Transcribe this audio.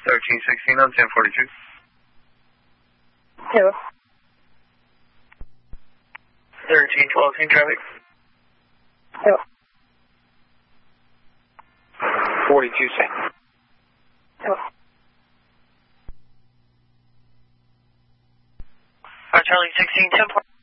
1316 on 1042. Hello. 1312, team traffic. Hello. 42, same. Hello. Charlie 16, 10.